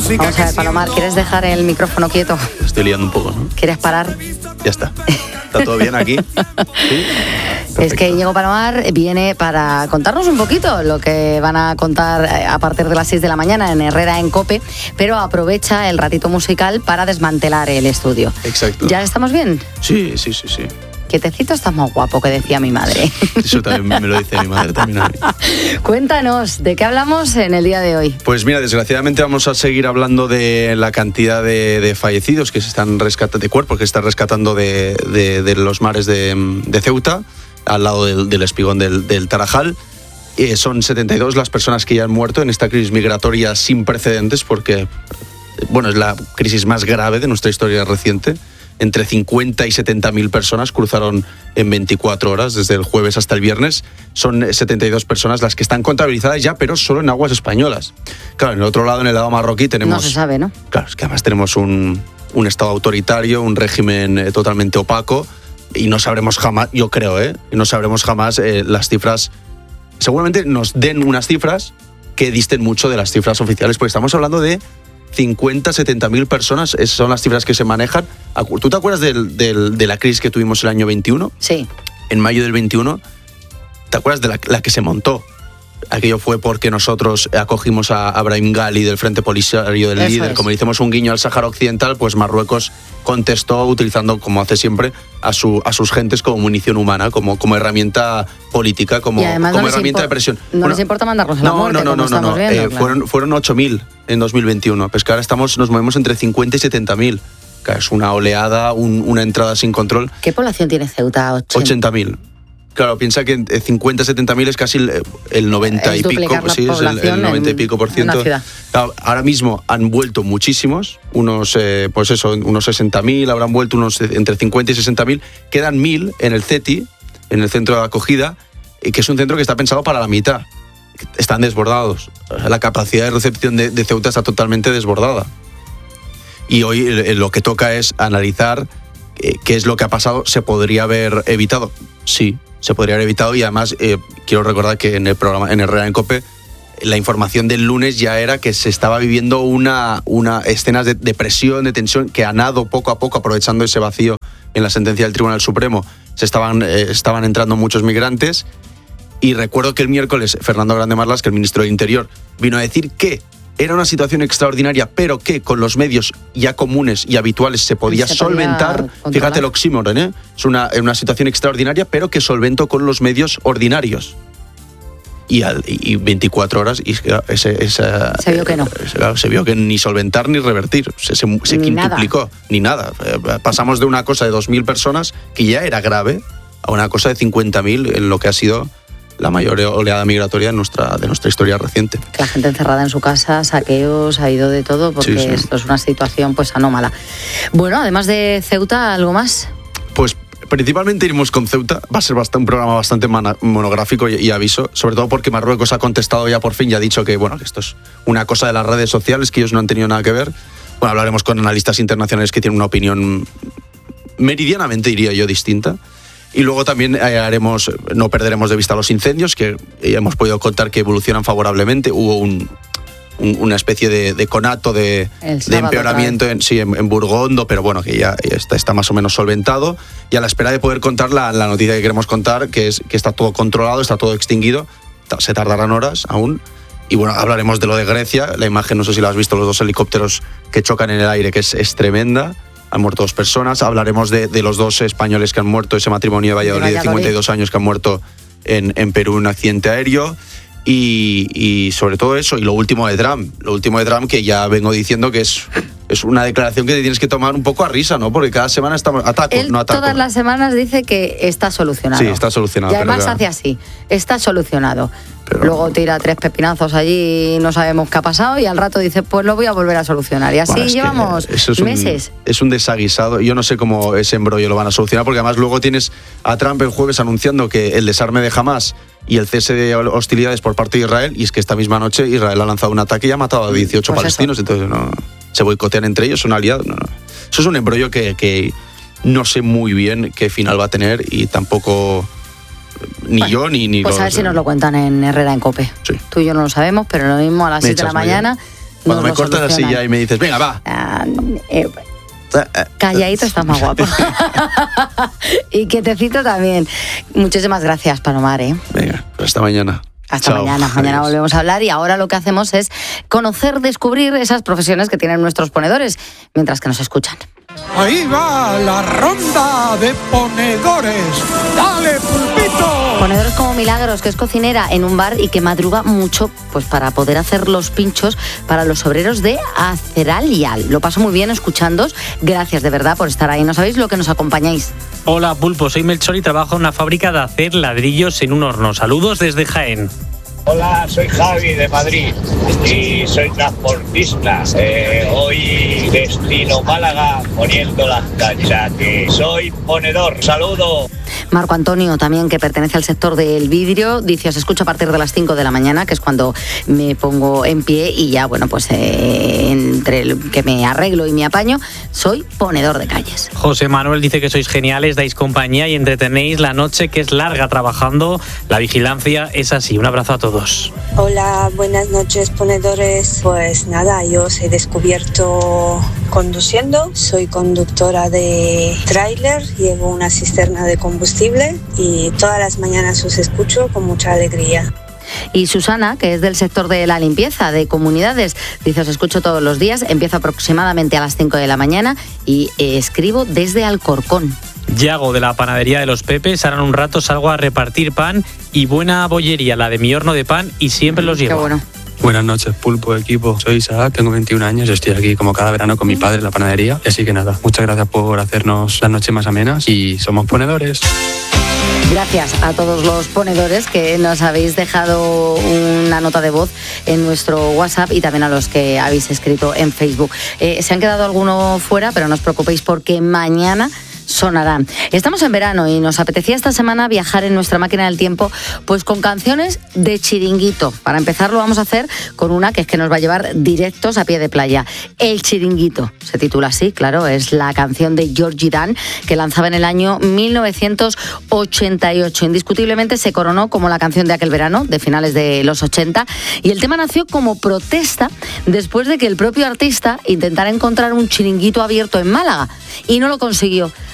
Vamos a ver, Palomar, ¿quieres dejar el micrófono quieto? Estoy liando un poco, ¿no? ¿Quieres parar? Ya está. ¿Está todo bien aquí? ¿Sí? Es que Íñigo Palomar viene para contarnos un poquito lo que van a contar a partir de las 6 de la mañana en Herrera en COPE, pero aprovecha el ratito musical para desmantelar el estudio. Exacto. ¿Ya estamos bien? Sí. Quietecito, estás más guapo, que decía mi madre. Eso también me lo dice mi madre también a mí. Cuéntanos, ¿de qué hablamos en el día de hoy? Pues mira, desgraciadamente vamos a seguir hablando de la cantidad de fallecidos que se están rescatando, de cuerpos que se están rescatando de los mares de Ceuta, al lado del espigón del Tarajal. Son 72 las personas que ya han muerto en esta crisis migratoria sin precedentes, porque bueno, es la crisis más grave de nuestra historia reciente. Entre 50 y 70.000 personas cruzaron en 24 horas, desde el jueves hasta el viernes. Son 72 personas las que están contabilizadas ya, pero solo en aguas españolas. Claro, en el otro lado, en el lado marroquí, tenemos... No se sabe, ¿no? Claro, es que además tenemos un estado autoritario, un régimen totalmente opaco, y no sabremos jamás, yo creo, y no sabremos jamás las cifras. Seguramente nos den unas cifras que disten mucho de las cifras oficiales, porque estamos hablando de 50, 70.000 personas, esas son las cifras que se manejan. ¿Tú te acuerdas de la crisis que tuvimos el año 21? Sí. En mayo del 21, ¿te acuerdas de la que se montó? Aquello fue porque nosotros acogimos a Brahim Ghali del Frente Polisario del Líder. Como le hicimos un guiño al Sáhara Occidental, pues Marruecos contestó utilizando, como hace siempre, a sus gentes como munición humana, como herramienta política, como herramienta de presión. No les importa mandarlos a la muerte, como estamos viendo, claro. Fueron 8.000 en 2021. Pues que ahora nos movemos entre 50 y 70.000. Es una oleada, una entrada sin control. ¿Qué población tiene Ceuta? 80.000. Claro, piensa que 50, 70.000 es casi el 90 y pico, sí, es el 90 y pico %. Claro, ahora mismo han vuelto muchísimos, unos 60.000, habrán vuelto unos entre 50 y 60.000, quedan 1.000 en el CETI, en el centro de acogida, que es un centro que está pensado para la mitad. Están desbordados. La capacidad de recepción de Ceuta está totalmente desbordada. Y hoy lo que toca es analizar qué es lo que ha pasado. ¿Se podría haber evitado? Sí, se podría haber evitado, y además quiero recordar que en el programa, en Herrera en COPE, la información del lunes ya era que se estaba viviendo una escenas de presión, de tensión, que a nado poco a poco, aprovechando ese vacío en la sentencia del Tribunal Supremo, estaban entrando muchos migrantes. Y recuerdo que el miércoles Fernando Grande Marlas, que el ministro del Interior, vino a decir que era una situación extraordinaria, pero que con los medios ya comunes y habituales se podía solventar. Fíjate el oxímoron, es una situación extraordinaria, pero que solventó con los medios ordinarios. Y 24 horas, y se vio que no. Se vio que ni solventar ni revertir. Se quintuplicó, ni nada. Pasamos de una cosa de 2.000 personas, que ya era grave, a una cosa de 50.000 en lo que ha sido la mayor oleada migratoria de nuestra historia reciente. La gente encerrada en su casa, saqueos, ha ido de todo, porque sí. Esto es una situación pues anómala. Bueno, además de Ceuta, ¿algo más? Pues principalmente iremos con Ceuta. Va a ser un programa bastante monográfico y aviso, sobre todo porque Marruecos ha contestado ya por fin y ha dicho que bueno, que esto es una cosa de las redes sociales, que ellos no han tenido nada que ver. Bueno, hablaremos con analistas internacionales que tienen una opinión meridianamente, diría yo, distinta. Y luego también no perderemos de vista los incendios, que ya hemos podido contar que evolucionan favorablemente. Hubo una especie de conato de empeoramiento en Burgondo, pero bueno, que ya está más o menos solventado. Y a la espera de poder contar la noticia que queremos contar, que es que está todo controlado, está todo extinguido. Se tardarán horas aún. Y bueno, hablaremos de lo de Grecia. La imagen, no sé si la has visto, los 2 helicópteros que chocan en el aire, que es tremenda. Han muerto 2 personas. Hablaremos de los 2 españoles que han muerto, ese matrimonio de Valladolid de 52 años que han muerto en Perú en un accidente aéreo. Y sobre todo eso, y lo último de Trump, que ya vengo diciendo que es una declaración que te tienes que tomar un poco a risa, ¿no? Porque cada semana estamos ataco. Todas las semanas dice que está solucionado. Sí, está solucionado. Y además hace así, está solucionado. Pero luego tira 3 pepinazos allí, no sabemos qué ha pasado, y al rato dice, pues lo voy a volver a solucionar. Y así llevamos meses. Es un desaguisado. Yo no sé cómo ese embrollo lo van a solucionar, porque además luego tienes a Trump el jueves anunciando que el desarme de Hamas y el cese de hostilidades por parte de Israel, y es que esta misma noche Israel ha lanzado un ataque y ha matado a 18 palestinos, entonces no se boicotean entre ellos, son aliados. No. Eso es un embrollo que no sé muy bien qué final va a tener, y tampoco yo ni pues a ver si nos lo cuentan en Herrera en COPE. Sí. Tú y yo no lo sabemos, pero lo mismo a las 6 de la mañana Cuando me cortas la silla y me dices, venga, va. Calladito estás más guapo. Y quietecito también. Muchísimas gracias, Palomar. Venga, hasta mañana. Hasta Chao. mañana. Mañana Adiós. volvemos a hablar y ahora lo que hacemos es conocer, descubrir esas profesiones que tienen nuestros ponedores mientras que nos escuchan. Ahí va la ronda de ponedores. ¡Dale, pulpito! Ponedores como Milagros, que es cocinera en un bar y que madruga mucho pues para poder hacer los pinchos para los obreros de Aceralial. Lo paso muy bien escuchándoos. Gracias de verdad por estar ahí. No sabéis lo que nos acompañáis. Hola, Pulpo. Soy Melchor y trabajo en una fábrica de hacer ladrillos en un horno. Saludos desde Jaén. Hola, soy Javi de Madrid y soy transportista. Hoy destino Málaga poniendo las canchas. Soy ponedor. Saludo. Marco Antonio, también, que pertenece al sector del vidrio, dice: os escucho a partir de las 5 de la mañana, que es cuando me pongo en pie y ya, bueno, pues entre el que me arreglo y me apaño, soy ponedor de calles. José Manuel dice que sois geniales, dais compañía y entretenéis la noche, que es larga trabajando. La vigilancia es así. Un abrazo a todos. Hola, buenas noches, ponedores. Pues nada, yo os he descubierto conduciendo. Soy conductora de tráiler, llevo una cisterna de combustible y todas las mañanas os escucho con mucha alegría. Y Susana, que es del sector de la limpieza de comunidades, dice: os escucho todos los días, empiezo aproximadamente a las 5 de la mañana y escribo desde Alcorcón. Yago, de la panadería de los Pepes, ahora en un rato salgo a repartir pan y buena bollería, la de mi horno de pan, y siempre los llevo. Qué bueno. Buenas noches, Pulpo, equipo. Soy Isaac, tengo 21 años, estoy aquí como cada verano con mi padre en la panadería. Así que nada, muchas gracias por hacernos las noches más amenas y somos ponedores. Gracias a todos los ponedores que nos habéis dejado una nota de voz en nuestro WhatsApp y también a los que habéis escrito en Facebook. Se han quedado algunos fuera, pero no os preocupéis porque mañana sonarán. Estamos en verano y nos apetecía esta semana viajar en nuestra máquina del tiempo pues con canciones de chiringuito. Para empezar lo vamos a hacer con una que es que nos va a llevar directos a pie de playa. El Chiringuito se titula así, claro, es la canción de Georgie Dan que lanzaba en el año 1988. Indiscutiblemente se coronó como la canción de aquel verano, de finales de los 80, y el tema nació como protesta después de que el propio artista intentara encontrar un chiringuito abierto en Málaga y no lo consiguió.